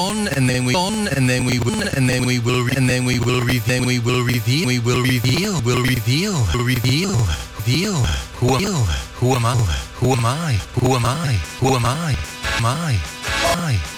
on, and then we on, and then we will, and then we will, and then we will reveal, we will reveal, we will reveal, will reveal, reveal, reveal. Who am I? Who am I? Who am I? Who am I? Who am I? My.